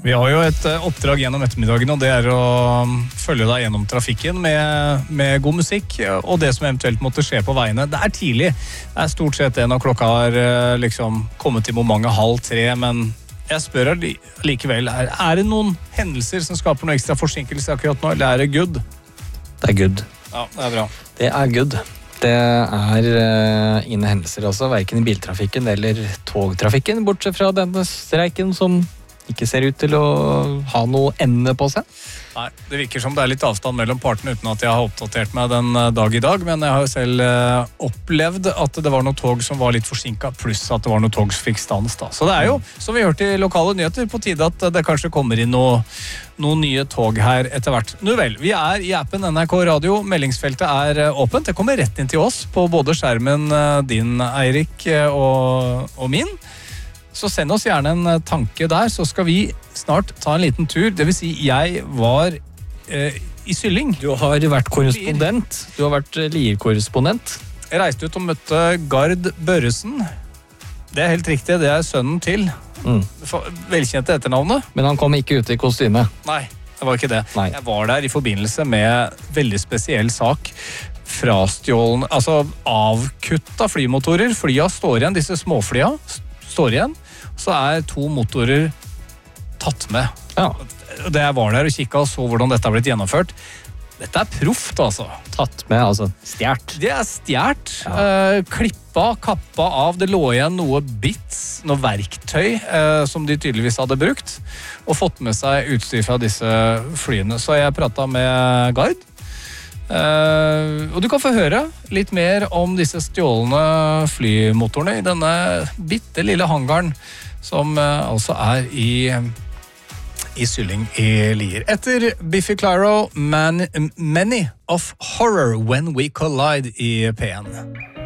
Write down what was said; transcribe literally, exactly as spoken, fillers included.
Vi har jo et oppdrag gjennom ettermiddagen, og det er å følge deg gjennom trafikken med, med god musikk, og det som eventuelt måtte skje på veiene. Det er tidlig. Det er stort sett det når klokka har liksom kommet til momentet halv tre, men jeg spør likevel, er, er det noen hendelser som skaper noe ekstra forsinkelse akkurat nå, eller er det good? Det er good. Ja, det er bra. Det er good. Det er uh, ingen hendelser også, hverken i biltrafikken eller togtrafikken, bortsett fra denne streiken som ikke ser ut til å ha noe ende på seg. Nei, det virker som det er litt avstand mellom partene uten at jeg har oppdatert meg den dag i dag, men jeg har jo selv eh, opplevd at det var noen tog som var litt forsinket, pluss at det var noen tog som fikk stans da. Så det er jo, som vi hørte i lokale nyheter, på tide at det kanskje kommer inn noe, noen nye tog her etter hvert. Nå vel, vi er i appen N R K Radio, meldingsfeltet er åpent, det kommer rett inn til oss på både skjermen din, Eirik, og, og min. Så send oss gjerne en tanke der, så skal vi snart ta en liten tur. Det vil si, jeg var eh, i Sylling. Du har vært korrespondent. Du har vært Lier-korrespondent. Jeg reiste ut og møtte Gard Børresen. Det er helt riktig, det er sønnen til. Mm. Velkjente etternavnet. Men han kom ikke ut i kostyme. Nei, det var ikke det. Nei. Jeg var der i forbindelse med veldig spesiell sak. Frastjålen, altså avkutta flymotorer. Flya står igjen, disse småflya står igjen. Så er to motorer tatt med. Ja. Da jeg var der og kikket og så hvordan dette har blitt gjennomført, dette er proft, altså. Tatt med, altså stjert. Det er stjert. Ja. Eh, klippa, kappa av. Det lå igjen noe bits, noe verktøy eh, som de tydeligvis hadde brukt, og fått med seg utstyr fra disse flyene. Så jeg pratet med Gard. Uh, og du kan få høre litt mer om disse stjålne flymotorene i denne bitte lille hangaren som uh, altså er i, i Sylling i Lier. Etter Biffy Clyro, Man, Many of Horror When We Collide i P en.